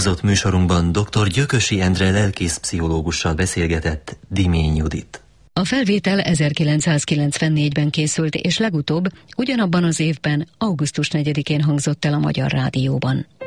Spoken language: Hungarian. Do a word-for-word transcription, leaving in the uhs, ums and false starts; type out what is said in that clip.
Elhangzott műsorunkban dr. Gyökösi Endre lelkészpszichológussal beszélgetett Dimény Judit. A felvétel ezerkilencszázkilencvennégyben készült, és legutóbb ugyanabban az évben, augusztus negyedikén hangzott el a Magyar Rádióban.